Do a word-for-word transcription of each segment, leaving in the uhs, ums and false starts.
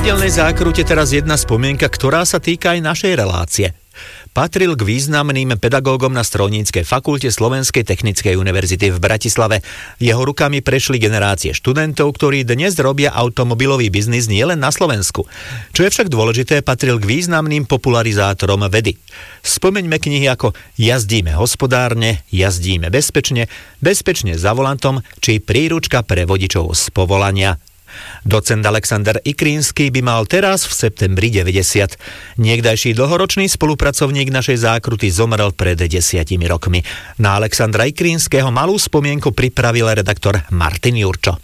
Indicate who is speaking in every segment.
Speaker 1: nedelnej zákrute teraz jedna spomienka, ktorá sa týka aj našej relácie. Patril k významným pedagógom na Strojníckej fakulte Slovenskej technickej univerzity v Bratislave. Jeho rukami prešli generácie študentov, ktorí dnes robia automobilový biznis nielen na Slovensku. Čo je však dôležité, patril k významným popularizátorom vedy. Spomeňme knihy ako Jazdíme hospodárne, Jazdíme bezpečne, Bezpečne za volantom či Príručka pre vodičov z povolania. Docent Alexander Ikrínsky by mal teraz v septembri deväťdesiat. Niekdajší dlhoročný spolupracovník našej zákruty zomrel pred desiatimi rokmi. Na Alexandra Ikrínskeho malú spomienku pripravil redaktor Martin Jurčo.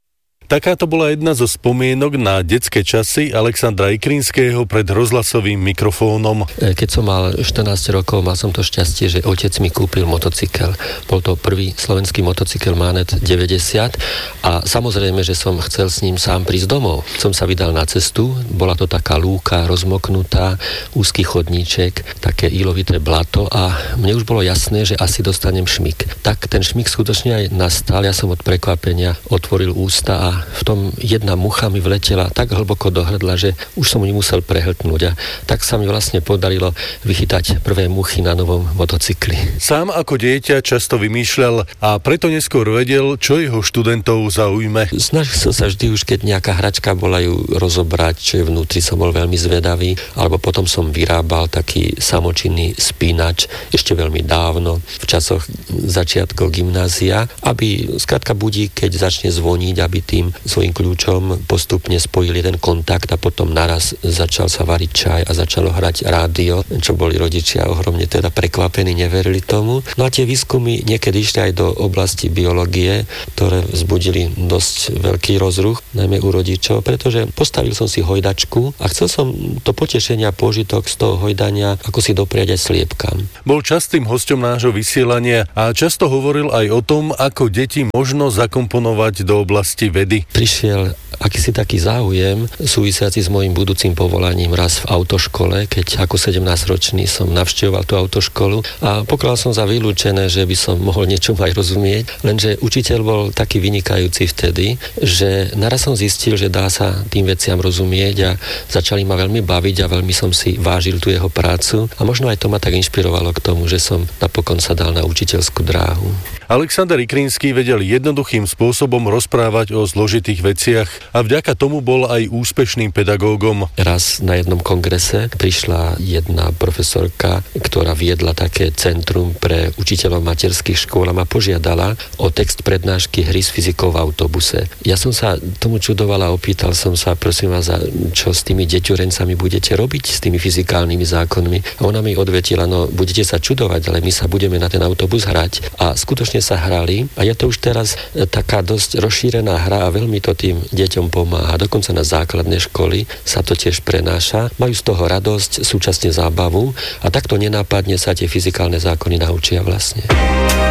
Speaker 2: Takáto bola jedna zo spomienok na detské časy Alexandra Ikrinského pred rozhlasovým mikrofónom.
Speaker 3: Keď som mal štrnásť rokov, mal som to šťastie, že otec mi kúpil motocykel. Bol to prvý slovenský motocykel Manet deväťdesiat a samozrejme, že som chcel s ním sám prísť domov. Som sa vydal na cestu, bola to taká lúka, rozmoknutá, úzky chodníček, také ílovité blato a mne už bolo jasné, že asi dostanem šmik. Tak ten šmik skutočne aj nastal, ja som od prekvapenia otvoril ústa a v tom jedna mucha mi vletela tak hlboko do hrdla, že už som ju musel prehltnúť a tak sa mi vlastne podarilo vychytať prvé muchy na novom motocykli.
Speaker 2: Sám ako dieťa často vymýšľal a preto neskôr vedel, čo jeho študentov zaujme.
Speaker 3: Snažil som sa vždy už, keď nejaká hračka bola, ju rozobrať, čo je vnútri, som bol veľmi zvedavý, alebo potom som vyrábal taký samočinný spínač ešte veľmi dávno, v časoch začiatkov gymnázia, aby skrátka budík, keď začne zvoniť, aby tým svojím kľúčom postupne spojili ten kontakt a potom naraz začal sa variť čaj a začalo hrať rádio, čo boli rodičia ohromne teda prekvapení, neverili tomu. No a tie výskumy niekedy išli aj do oblasti biológie, ktoré vzbudili dosť veľký rozruch, najmä u rodičov, pretože postavil som si hojdačku a chcel som to potešenie a požitok z toho hojdania ako si dopriať aj sliepkam.
Speaker 2: Bol častým hosťom nášho vysielania a často hovoril aj o tom, ako deti možno zakomponovať do oblasti vedy.
Speaker 3: Prišiel akýsi taký záujem súvisiaci s mojím budúcim povolaním raz v autoškole, keď ako sedemnásťročný som navštevoval tú autoškolu a pokladal som za vylúčené, že by som mohol niečo aj rozumieť, lenže učiteľ bol taký vynikajúci vtedy, že naraz som zistil, že dá sa tým veciam rozumieť a začali ma veľmi baviť a veľmi som si vážil tú jeho prácu a možno aj to ma tak inšpirovalo k tomu, že som napokon sa dal na učiteľskú dráhu.
Speaker 2: Alexander Ikrinský vedel jednoduchým spôsobom rozprávať o zložitých veciach a vďaka tomu bol aj úspešným pedagógom.
Speaker 3: Raz na jednom kongrese prišla jedna profesorka, ktorá viedla také centrum pre učiteľov materských škôl a ma požiadala o text prednášky Hry s fyzikou v autobuse. Ja som sa tomu čudoval a opýtal som sa, prosím vás, čo s tými deťurencami budete robiť, s tými fyzikálnymi zákonmi. A ona mi odvetila, no budete sa čudovať, ale my sa budeme na ten autobus hrať. A skutočne sa hrali a je to už teraz taká dosť rozšírená hra a veľmi to tým deťom pomáha. Dokonca na základné školy sa to tiež prenáša. Majú z toho radosť, súčasne zábavu a takto nenápadne sa tie fyzikálne zákony naučia vlastne.